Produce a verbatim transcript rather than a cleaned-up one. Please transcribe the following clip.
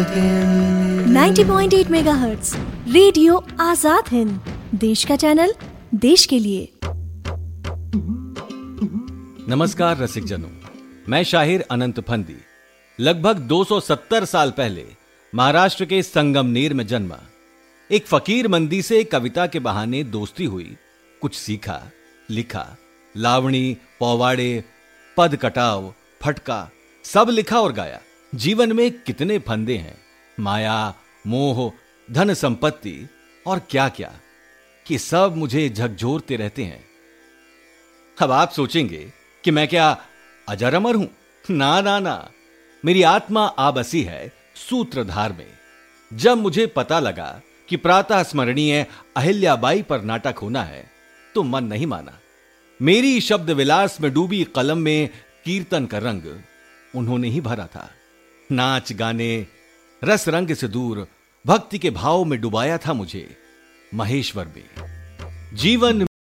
नब्बे पॉइंट आठ megahertz radio Azad Hind, देश का चैनल, देश के लिए। नमस्कार रसिक जनों, मैं शाहिर अनंत फंदी लगभग दो सौ सत्तर साल पहले महाराष्ट्र के संगमनेर में जन्मा। एक फकीर मंदी से कविता के बहाने दोस्ती हुई, कुछ सीखा, लिखा, लावणी, पौवाड़े, पद कटाव, फटका सब लिखा और गाया। जीवन में कितने फंदे हैं, माया, मोह, धन संपत्ति और क्या क्या, कि सब मुझे झकझोरते रहते हैं। अब आप सोचेंगे कि मैं क्या अजर अमर हूं? ना ना ना, मेरी आत्मा आबसी है सूत्रधार में। जब मुझे पता लगा कि प्रातः स्मरणीय अहिल्याबाई पर नाटक होना है तो मन नहीं माना। मेरी शब्द विलास में डूबी कलम में कीर्तन का रंग उन्होंने ही भरा था। नाच गाने, रस रंग से दूर भक्ति के भाव में डुबाया था मुझे महेश्वर में। जीवन